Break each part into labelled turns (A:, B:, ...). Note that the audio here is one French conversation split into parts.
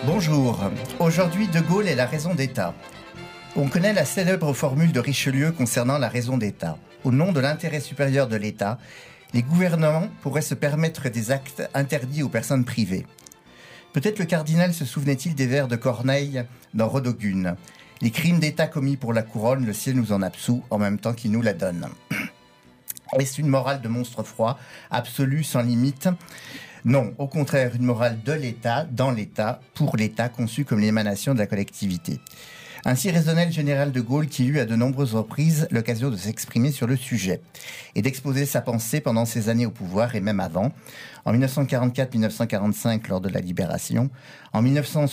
A: Bonjour. Aujourd'hui, De Gaulle est la raison d'État. On connaît la célèbre formule de Richelieu concernant la raison d'État. Au nom de l'intérêt supérieur de l'État, les gouvernements pourraient se permettre des actes interdits aux personnes privées. Peut-être le cardinal se souvenait-il des vers de Corneille dans Rodogune. Les crimes d'État commis pour la couronne, le ciel nous en absout en même temps qu'il nous la donne. Est-ce une morale de monstre froid, absolue, sans limite ? Non, au contraire, une morale de l'État, dans l'État, pour l'État, conçue comme l'émanation de la collectivité. Ainsi raisonnait le général de Gaulle qui eut à de nombreuses reprises l'occasion de s'exprimer sur le sujet et d'exposer sa pensée pendant ses années au pouvoir et même avant, en 1944-1945 lors de la Libération, en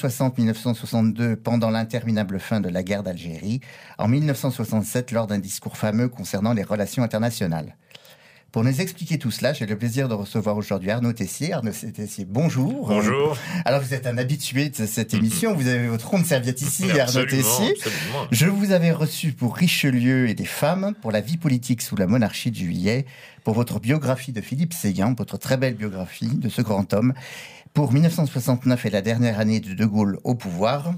A: 1960-1962 pendant l'interminable fin de la guerre d'Algérie, en 1967 lors d'un discours fameux concernant les relations internationales. Pour nous expliquer tout cela, j'ai le plaisir de recevoir aujourd'hui Arnaud Tessier. Arnaud Tessier, bonjour.
B: Bonjour.
A: Alors, vous êtes un habitué de cette émission. Vous avez votre ronde serviette ici, Arnaud Tessier.
B: Absolument.
A: Je vous avais reçu pour Richelieu et des femmes, pour la vie politique sous la monarchie de Juillet, pour votre biographie de Philippe Séguin, votre très belle biographie de ce grand homme, pour 1969 et la dernière année de Gaulle au pouvoir.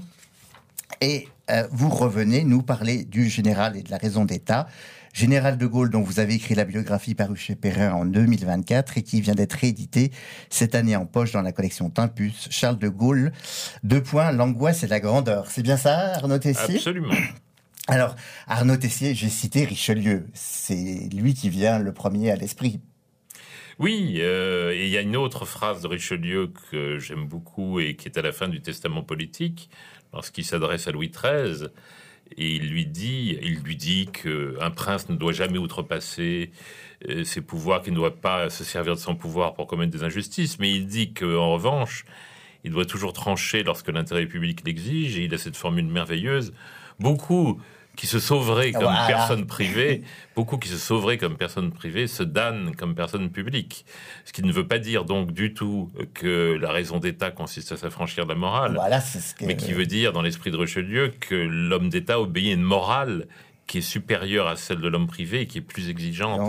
A: Et vous revenez nous parler du général et de la raison d'État. Général de Gaulle, dont vous avez écrit la biographie parue chez Perrin en 2024 et qui vient d'être rééditée cette année en poche dans la collection Tempus. Charles de Gaulle, l'angoisse et la grandeur. C'est bien ça, Arnaud Tessier ?
B: Absolument.
A: Alors, Arnaud Tessier, j'ai cité Richelieu. C'est lui qui vient le premier à l'esprit.
B: Oui, et il y a une autre phrase de Richelieu que j'aime beaucoup et qui est à la fin du Testament politique, lorsqu'il s'adresse à Louis XIII. Et il lui dit qu'un prince ne doit jamais outrepasser ses pouvoirs, qu'il ne doit pas se servir de son pouvoir pour commettre des injustices. Mais il dit qu'en revanche, il doit toujours trancher lorsque l'intérêt public l'exige. Et il a cette formule merveilleuse. Beaucoup qui se sauveraient comme personnes privées, se damnent comme personnes publiques. Ce qui ne veut pas dire donc du tout que la raison d'État consiste à s'affranchir de la morale, mais qui veut dire, dans l'esprit de Richelieu, que l'homme d'État obéit à une morale qui est supérieure à celle de l'homme privé et qui est plus exigeante.